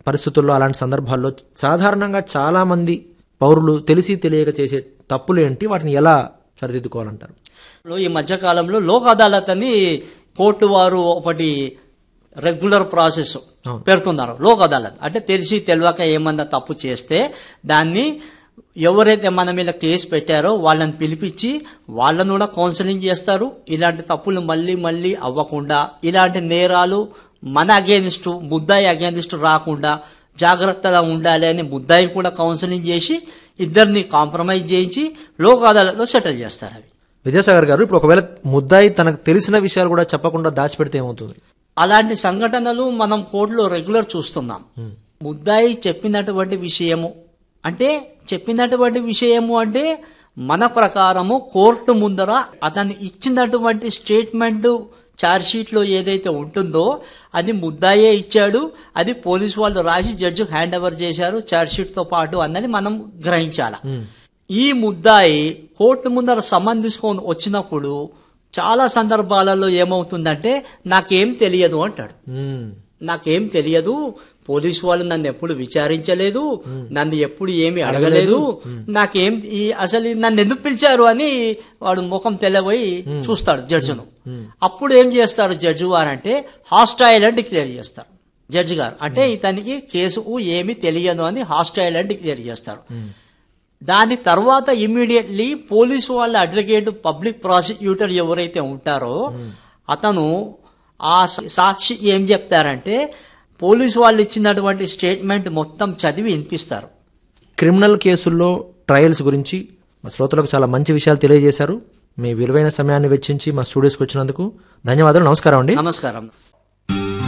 పరిస్థితుల్లో అలాంటి సందర్భాల్లో సాధారణంగా చాలా మంది పౌరులు తెలిసి తెలియక చేసే తప్పులు ఏంటి, వాటిని ఎలా సరిదిద్దుకోవాలంటారు? ఈ మధ్య కాలంలో లోక్ అదాలత్ అని కోర్టు వారు ఒకటి రెగ్యులర్ ప్రాసెస్ పేర్కొన్నారు. లోక్ అదాలత్ అంటే తెలిసి తెలియక ఏమన్నా తప్పు చేస్తే దాన్ని ఎవరైతే మన మీద కేసు పెట్టారో వాళ్ళని పిలిపించి వాళ్ళను కూడా కౌన్సిలింగ్ చేస్తారు. ఇలాంటి తప్పులు మళ్ళీ మళ్ళీ అవ్వకుండా, ఇలాంటి నేరాలు మన అగేనిస్ట్ ముద్దాయి అగేనిస్ట్ రాకుండా జాగ్రత్తగా ఉండాలి అని ముద్దాయి కూడా కౌన్సిలింగ్ చేసి ఇద్దరిని కాంప్రమైజ్ చేయించి లోక్ అదాలత్లో సెటిల్ చేస్తారు. అవి విద్యాసాగర్ గారు, ఇప్పుడు ఒకవేళ ముద్దాయి తనకు తెలిసిన విషయాలు కూడా చెప్పకుండా దాచిపెడితే ఏమవుతుంది? అలాంటి సంఘటనలు మనం కోర్టులో రెగ్యులర్ చూస్తున్నాం. ముద్దాయి చెప్పినటువంటి విషయము అంటే మన ప్రకారము కోర్టు ముందర అతను ఇచ్చినటువంటి స్టేట్మెంట్ ఛార్జ్ షీట్ లో ఏదైతే ఉంటుందో అది ముద్దాయే ఇచ్చాడు, అది పోలీసు వాళ్ళు రాసి జడ్జి హ్యాండ్ ఓవర్ చేశారు ఛార్జ్ షీట్ తో పాటు అన్నది మనం గ్రహించాల. ఈ ముద్దాయి కోర్టు ముందర సమన్ తీసుకొని వచ్చినప్పుడు చాలా సందర్భాలలో ఏమవుతుందంటే నాకేం తెలియదు అంటాడు. నాకేం తెలియదు, పోలీసు వాళ్ళు నన్ను ఎప్పుడు విచారించలేదు, నన్ను ఎప్పుడు ఏమి అడగలేదు, నాకేం అసలు నన్ను ఎందుకు పిలిచారు అని వాడు ముఖం తెల్లబోయి చూస్తాడు జడ్జిను. అప్పుడు ఏం చేస్తారు జడ్జి గారు అంటే హాస్టైల్ అని డిక్లేర్ చేస్తారు. జడ్జి గారు అంటే ఇతనికి కేసు ఏమి తెలియదు అని హాస్టైల్ అని డిక్లేర్ చేస్తారు. దాని తర్వాత ఇమ్మీడియట్లీ పోలీసు వాళ్ళ అడ్వకేట్ పబ్లిక్ ప్రాసిక్యూటర్ ఎవరైతే ఉంటారో అతను ఆ సాక్షి ఏం చెప్తారంటే పోలీసు వాళ్ళు ఇచ్చినటువంటి స్టేట్మెంట్ మొత్తం చదివి వినిపిస్తారు. క్రిమినల్ కేసుల్లో ట్రయల్స్ గురించి మా శ్రోతలకు చాలా మంచి విషయాలు తెలియజేశారు. మీ విలువైన సమయాన్ని వెచ్చించి మా స్టూడియోస్కి వచ్చినందుకు ధన్యవాదాలు. నమస్కారం అండి. నమస్కారం.